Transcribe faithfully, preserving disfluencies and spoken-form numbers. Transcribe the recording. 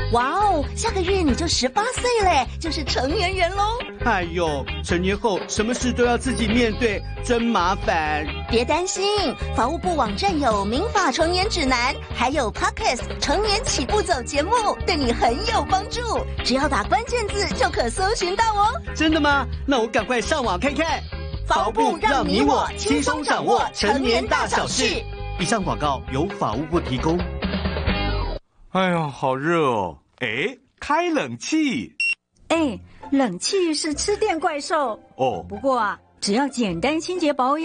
哇哦，下个月你就十八岁嘞，就是成年人喽。 哎呦，成年后什么事都要自己面对，真麻烦。 别担心，法务部网站有民法成年指南，还有 Podcast 成年起步走节目，对你很有帮助。只要打关键字就可搜寻到哦。 真的吗？那我赶快上网看看。 法务部让你我轻松掌握成年大小事。 以上广告由法务部提供。 哎呀，好热哦！哎，开冷气。 哎，冷气是吃电怪兽哦。 不过啊，只要简单清洁保养。